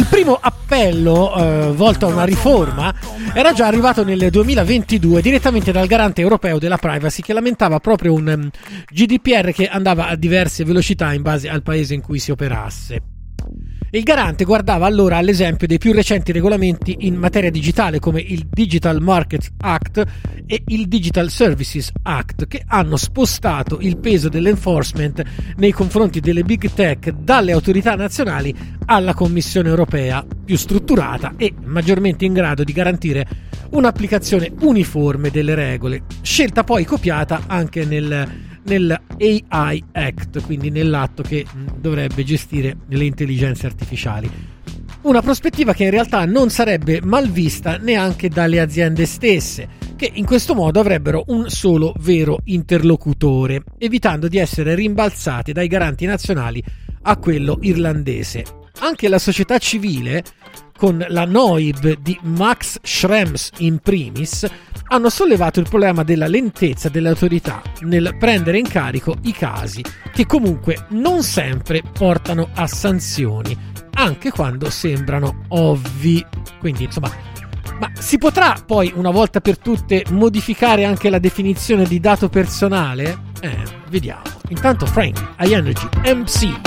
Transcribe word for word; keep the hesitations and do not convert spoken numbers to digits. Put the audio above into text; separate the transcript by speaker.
Speaker 1: primo appello eh, volto a una riforma era già arrivato nel duemilaventidue direttamente dal garante europeo della privacy, che lamentava proprio un um, G D P R che andava a diverse velocità in base al paese in cui si operasse. Il garante guardava allora all'esempio dei più recenti regolamenti in materia digitale come il Digital Markets Act e il Digital Services Act, che hanno spostato il peso dell'enforcement nei confronti delle big tech dalle autorità nazionali alla Commissione europea, più strutturata e maggiormente in grado di garantire un'applicazione uniforme delle regole, scelta poi copiata anche nel nell'A I Act, quindi nell'atto che dovrebbe gestire le intelligenze artificiali. Una prospettiva che in realtà non sarebbe mal vista neanche dalle aziende stesse, che in questo modo avrebbero un solo vero interlocutore, evitando di essere rimbalzate dai garanti nazionali a quello irlandese. Anche la società civile, con la N O I B di Max Schrems in primis, hanno sollevato il problema della lentezza delle autorità nel prendere in carico i casi, che comunque non sempre portano a sanzioni, anche quando sembrano ovvi. Quindi, insomma, ma si potrà poi una volta per tutte modificare anche la definizione di dato personale? Eh, vediamo. Intanto Frank, iEnergy, M C.